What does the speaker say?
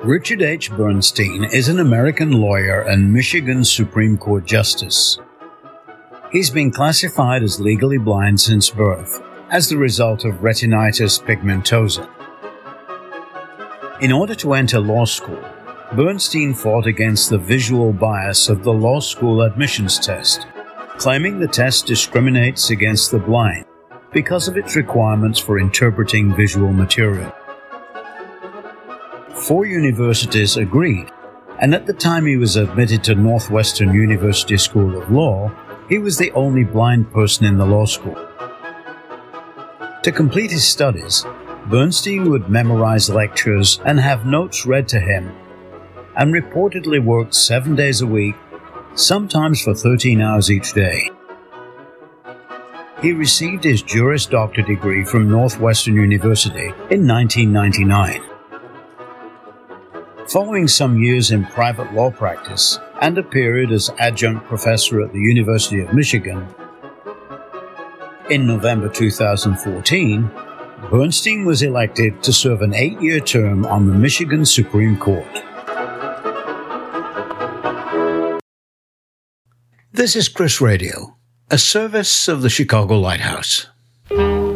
Richard H. Bernstein is an American lawyer and Michigan Supreme Court Justice. He's been classified as legally blind since birth, as the result of retinitis pigmentosa. In order to enter law school, Bernstein fought against the visual bias of the law school admissions test, claiming the test discriminates against the blind because of its requirements for interpreting visual material. 4 universities agreed, and at the time he was admitted to Northwestern University School of Law, he was the only blind person in the law school. To complete his studies, Bernstein would memorize lectures and have notes read to him, and reportedly worked 7 days a week, sometimes for 13 hours each day. He received his Juris Doctor degree from Northwestern University in 1999. Following some years in private law practice and a period as adjunct professor at the University of Michigan, in November 2014, Bernstein was elected to serve an 8-year term on the Michigan Supreme Court. This is Chris Radio, a service of the Chicago Lighthouse.